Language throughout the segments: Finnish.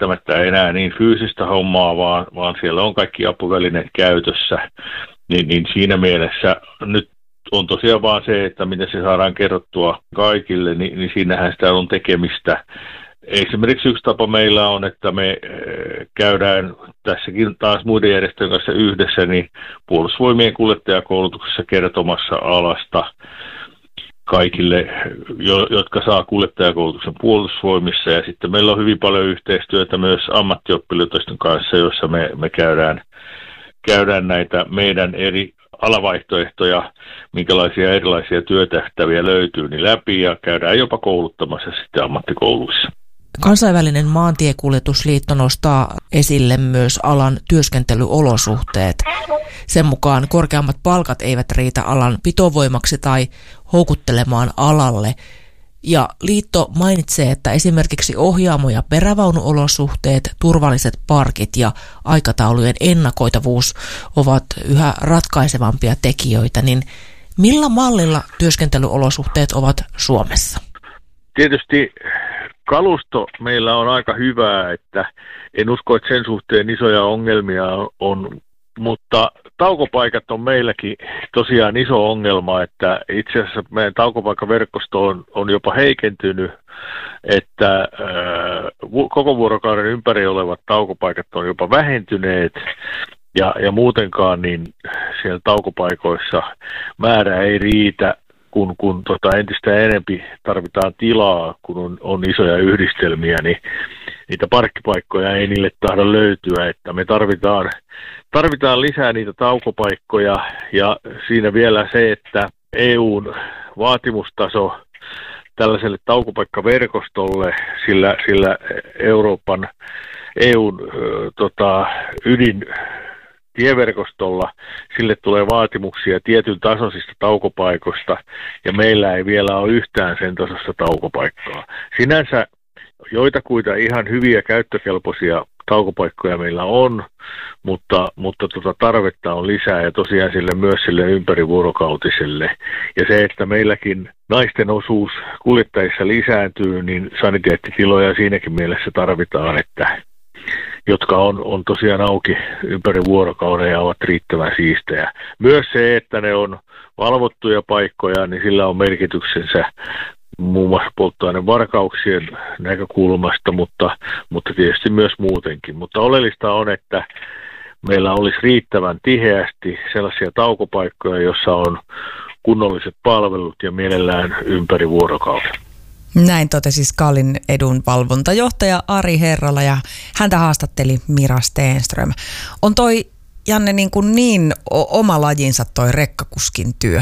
välttämättä enää niin fyysistä hommaa, vaan siellä on kaikki apuvälineet käytössä, niin siinä mielessä nyt on tosiaan vaan se, että miten se saadaan kerrottua kaikille, niin siinähän sitä on tekemistä. Esimerkiksi yksi tapa meillä on, että me käydään tässäkin taas muiden järjestöjen kanssa yhdessä, niin Puolustusvoimien kuljettajakoulutuksessa kertomassa alasta kaikille, jotka saa kuljettajakoulutuksen Puolustusvoimissa. Ja sitten meillä on hyvin paljon yhteistyötä myös ammattioppilaitosten kanssa, joissa me käydään näitä meidän eri alavaihtoehtoja, minkälaisia erilaisia työtehtäviä löytyy, niin läpi ja käydään jopa kouluttamassa sitten ammattikouluissa. Kansainvälinen maantiekuljetusliitto nostaa esille myös alan työskentelyolosuhteet. Sen mukaan korkeammat palkat eivät riitä alan pitovoimaksi tai houkuttelemaan alalle. Ja liitto mainitsee, että esimerkiksi ohjaamo- ja perävaunuolosuhteet, turvalliset parkit ja aikataulujen ennakoitavuus ovat yhä ratkaisevampia tekijöitä. Niin millä mallilla työskentelyolosuhteet ovat Suomessa? Tietysti kalusto meillä on aika hyvää, että en usko, että sen suhteen isoja ongelmia on, mutta taukopaikat on meilläkin tosiaan iso ongelma, että itse asiassa meidän taukopaikkaverkosto on jopa heikentynyt, että koko vuorokauden ympäri olevat taukopaikat on jopa vähentyneet ja muutenkaan niin siellä taukopaikoissa määrä ei riitä, kun entistä enempi tarvitaan tilaa, kun on isoja yhdistelmiä, niin niitä parkkipaikkoja ei niille tahdo löytyä, että me tarvitaan lisää niitä taukopaikkoja ja siinä vielä se, että EUn vaatimustaso tällaiselle taukopaikkaverkostolle, sillä EUn tieverkostolla, sille tulee vaatimuksia tietyn tasoisista taukopaikoista, ja meillä ei vielä ole yhtään sen tasoista taukopaikkaa. Sinänsä joitakuita ihan hyviä käyttökelpoisia taukopaikkoja meillä on, mutta tarvetta on lisää, ja tosiaan myös sille ympärivuorokautiselle. Ja se, että meilläkin naisten osuus kuljettajissa lisääntyy, niin saniteettitiloja siinäkin mielessä tarvitaan, jotka on tosiaan auki ympäri vuorokauden ja ovat riittävän siistejä. Myös se, että ne on valvottuja paikkoja, niin sillä on merkityksensä muun muassa polttoainevarkauksien näkökulmasta, mutta tietysti myös muutenkin. Mutta oleellista on, että meillä olisi riittävän tiheästi sellaisia taukopaikkoja, joissa on kunnolliset palvelut ja mielellään ympäri vuorokauden. Näin totesi SKALin edunvalvontajohtaja Ari Herrala ja häntä haastatteli Mira Stenström. On toi, Janne, niin oma lajinsa toi rekkakuskin työ.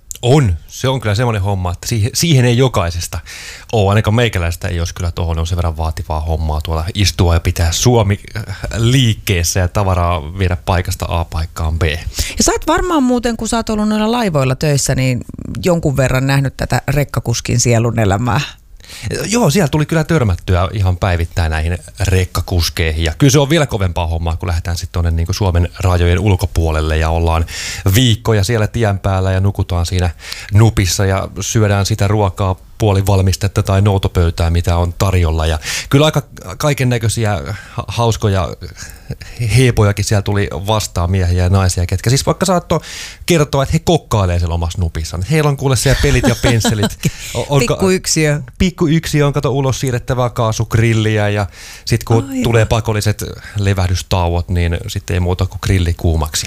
Se on kyllä semmoinen homma, että siihen ei jokaisesta ole, ainakaan meikäläistä ei olisi kyllä tuohon, on sen verran vaativaa hommaa tuolla istua ja pitää Suomi liikkeessä ja tavaraa viedä paikasta A paikkaan B. Ja sä oot varmaan muuten, kun sä oot ollut noilla laivoilla töissä, niin jonkun verran nähnyt tätä rekkakuskin sielun elämää. Joo, siellä tuli kyllä törmättyä ihan päivittäin näihin rekkakuskeihin. Ja kyllä se on vielä kovempaa hommaa, kun lähdetään sitten tuonne niin kuin Suomen rajojen ulkopuolelle ja ollaan viikkoja siellä tien päällä ja nukutaan siinä nupissa ja syödään sitä ruokaa puolivalmistetta tai noutopöytää, mitä on tarjolla. Ja kyllä aika kaiken näköisiä hauskoja heepojakin siellä tuli vastaan, miehiä ja naisia, ketkä siis vaikka saattoi kertoa, että he kokkailee siellä omassa nupissaan. Heillä on kuule siellä pelit ja pensselit. Pikkuyksiö. Pikkuyksiö on, kato, ulos siirrettävää kaasugrilliä ja sitten kun tulee pakolliset levähdystauot, niin sitten ei muuta kuin grilli kuumaksi.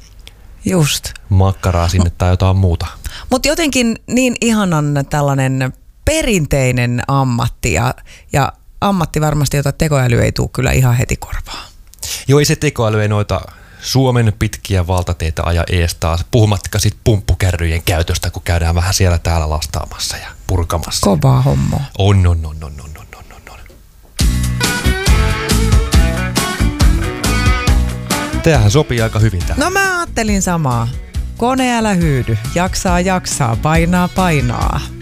Just. Makkaraa sinne tai jotain muuta. Mutta jotenkin niin ihanan tällainen perinteinen ammatti ja ammatti varmasti, jota tekoäly ei tule kyllä ihan heti korvaan. Joo, ei se tekoäly ei noita Suomen pitkiä valtateitä aja ees taas, puhumatta sitten pumppukärryjen käytöstä, kun käydään vähän siellä täällä lastaamassa ja purkamassa. Kovaa hommaa. On. Tämähän sopii aika hyvin tähän. No mä ajattelin samaa. Kone älä hyydy, jaksaa, painaa.